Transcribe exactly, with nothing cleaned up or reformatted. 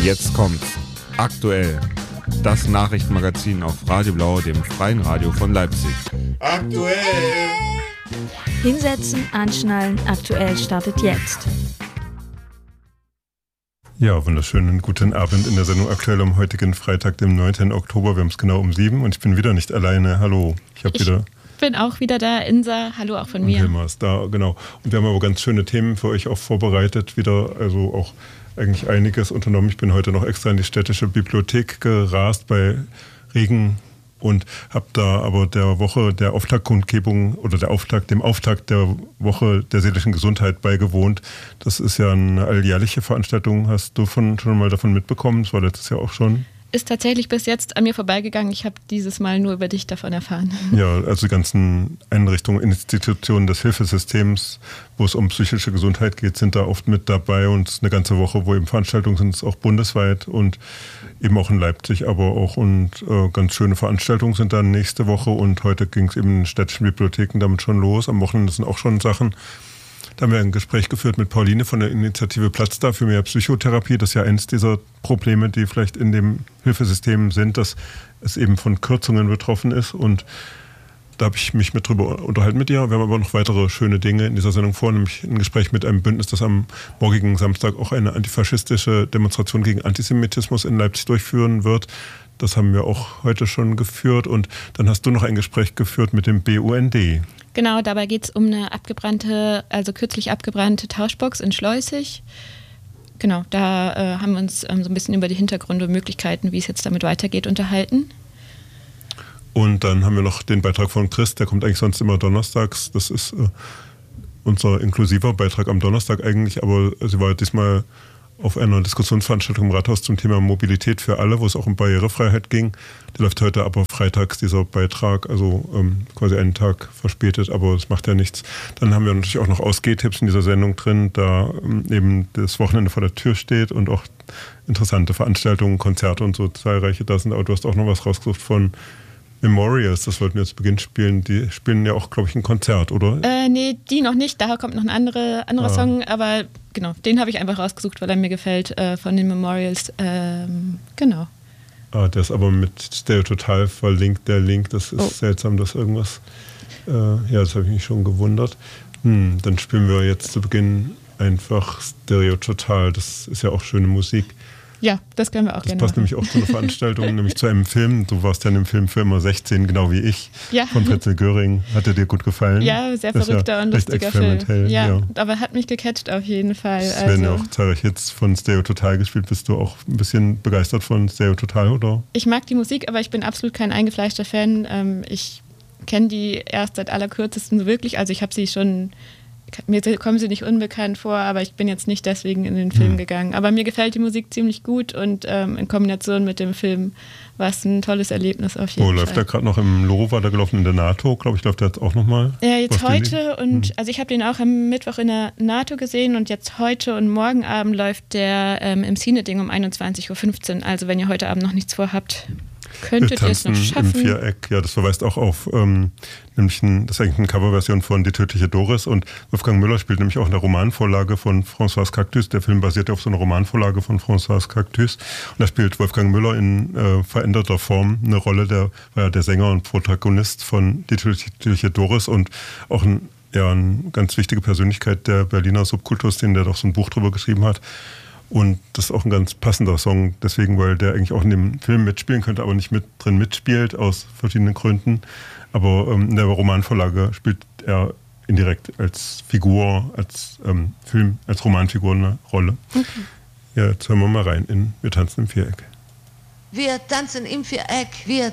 Jetzt kommt's. Aktuell. Das Nachrichtenmagazin auf Radio Blau, dem freien Radio von Leipzig. Aktuell! Hinsetzen, anschnallen, aktuell startet jetzt. Ja, wunderschönen guten Abend in der Sendung Aktuell am heutigen Freitag, dem neunten Oktober. Wir haben es genau um sieben und ich bin wieder nicht alleine. Hallo, ich habe wieder... Ich bin auch wieder da, Insa. Hallo auch von mir. Und Hilmar ist da, genau. Und wir haben aber ganz schöne Themen für euch auch vorbereitet. Wieder, also auch eigentlich einiges unternommen. Ich bin heute noch extra in die städtische Bibliothek gerast bei Regen und habe da aber der Woche der Auftaktkundgebung oder der Auftakt, dem Auftakt der Woche der seelischen Gesundheit beigewohnt. Das ist ja eine alljährliche Veranstaltung. Hast du von, schon mal davon mitbekommen? Das war letztes Jahr auch schon. Ist tatsächlich bis jetzt an mir vorbeigegangen. Ich habe dieses Mal nur über dich davon erfahren. Ja, also die ganzen Einrichtungen, Institutionen des Hilfesystems, wo es um psychische Gesundheit geht, sind da oft mit dabei und es ist eine ganze Woche, wo eben Veranstaltungen sind, es auch bundesweit und eben auch in Leipzig, aber auch und äh, ganz schöne Veranstaltungen sind dann nächste Woche und heute ging es eben in den städtischen Bibliotheken damit schon los. Am Wochenende sind auch schon Sachen. Da haben wir ein Gespräch geführt mit Pauline von der Initiative Platz da für mehr Psychotherapie. Das ist ja eines dieser Probleme, die vielleicht in dem Hilfesystem sind, dass es eben von Kürzungen betroffen ist. Und da habe ich mich mit drüber unterhalten mit ihr. Wir haben aber noch weitere schöne Dinge in dieser Sendung vor, nämlich ein Gespräch mit einem Bündnis, das am morgigen Samstag auch eine antifaschistische Demonstration gegen Antisemitismus in Leipzig durchführen wird. Das haben wir auch heute schon geführt. Und dann hast du noch ein Gespräch geführt mit dem B U N D. Genau, dabei geht es um eine abgebrannte, also kürzlich abgebrannte Tauschbox in Schleusig. Genau, da äh, haben wir uns ähm, so ein bisschen über die Hintergründe und Möglichkeiten, wie es jetzt damit weitergeht, unterhalten. Und dann haben wir noch den Beitrag von Chris, der kommt eigentlich sonst immer donnerstags. Das ist äh, unser inklusiver Beitrag am Donnerstag eigentlich, aber sie war diesmal auf einer Diskussionsveranstaltung im Rathaus zum Thema Mobilität für alle, wo es auch um Barrierefreiheit ging. Der läuft heute aber freitags, dieser Beitrag, also ähm, quasi einen Tag verspätet, aber das macht ja nichts. Dann haben wir natürlich auch noch Ausgehtipps in dieser Sendung drin, da ähm, eben das Wochenende vor der Tür steht und auch interessante Veranstaltungen, Konzerte und so zahlreiche da sind. Aber du hast auch noch was rausgesucht von Memorials, das wollten wir zu Beginn spielen. Die spielen ja auch, glaube ich, ein Konzert, oder? Äh, nee, die noch nicht. Da kommt noch ein andere, anderer ah. Song, aber genau, den habe ich einfach rausgesucht, weil er mir gefällt, äh, von den Memorials. Ähm, genau. Ah, der ist aber mit Stereo Total verlinkt, der Link. Das ist oh. seltsam, dass irgendwas... Äh, ja, das habe ich mich schon gewundert. Hm, dann spielen wir jetzt zu Beginn einfach Stereo Total. Das ist ja auch schöne Musik. Ja, das können wir auch das gerne Das passt machen. nämlich auch zu einer Veranstaltung, nämlich zu einem Film. Du warst ja in dem Film für immer sechzehn, genau wie ich, ja. von Fritzel Göring. Hat der dir gut gefallen? Ja, sehr verrückter ja und lustiger Film. Ja, ja, aber hat mich gecatcht auf jeden Fall. Es werden ja also. auch zahlreich Hits von Stereo Total gespielt. Bist du auch ein bisschen begeistert von Stereo Total, oder? Ich mag die Musik, aber ich bin absolut kein eingefleischter Fan. Ich kenne die erst seit allerkürzesten so wirklich. Also ich habe sie schon... Mir kommen sie nicht unbekannt vor, aber ich bin jetzt nicht deswegen in den Film hm. gegangen. Aber mir gefällt die Musik ziemlich gut und ähm, in Kombination mit dem Film war es ein tolles Erlebnis auf jeden oh, Fall. Läuft der gerade noch im Loro, war der gelaufen in der NATO, glaube ich, läuft der jetzt auch nochmal? Ja, jetzt heute und hm. also ich habe den auch am Mittwoch in der NATO gesehen und jetzt heute und morgen Abend läuft der ähm, im Cine-Ding um einundzwanzig Uhr fünfzehn. Also wenn ihr heute Abend noch nichts vorhabt, könntet ihr es noch schaffen. Im Viereck, ja, das verweist auch auf, ähm, nämlich ein, das ist eigentlich eine Coverversion von Die tödliche Doris und Wolfgang Müller spielt nämlich auch eine Romanvorlage von François Cactus. Der Film basiert ja auf so einer Romanvorlage von François Cactus und da spielt Wolfgang Müller in äh, veränderter Form eine Rolle, der war ja der Sänger und Protagonist von Die tödliche Doris und auch ein, ja, eine ganz wichtige Persönlichkeit der Berliner Subkulturszene, der doch so ein Buch drüber geschrieben hat. Und das ist auch ein ganz passender Song, deswegen, weil der eigentlich auch in dem Film mitspielen könnte, aber nicht mit drin mitspielt, aus verschiedenen Gründen. Aber ähm, in der Romanvorlage spielt er indirekt als Figur, als ähm, Film, als Romanfigur eine Rolle. Okay. Ja, jetzt hören wir mal rein in Wir tanzen im Viereck. Wir tanzen im Viereck, wir